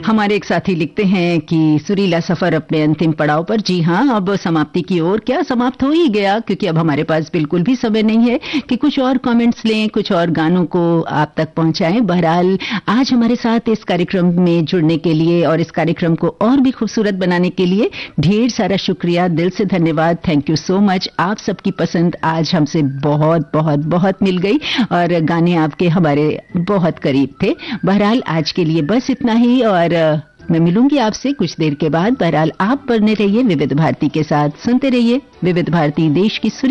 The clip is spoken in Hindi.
हमारे एक साथी लिखते हैं कि सुरीला सफर अपने अंतिम पड़ाव पर। जी हाँ, अब समाप्ति की ओर, क्या समाप्त हो ही गया, क्योंकि अब हमारे पास बिल्कुल भी समय नहीं है कि कुछ और कमेंट्स लें, कुछ और गानों को आप तक पहुंचाएं। बहरहाल आज हमारे साथ इस कार्यक्रम में जुड़ने के लिए और इस कार्यक्रम को और भी खूबसूरत बनाने के लिए ढेर सारा शुक्रिया, दिल से धन्यवाद। Thank you so much. आप सबकी पसंद आज हमसे बहुत बहुत बहुत मिल गई और गाने आपके हमारे बहुत करीब थे। बहरहाल आज के लिए बस इतना ही और मैं मिलूंगी आपसे कुछ देर के बाद। बहरहाल आप बने रहिए विविध भारती के साथ, सुनते रहिए विविध भारती, देश की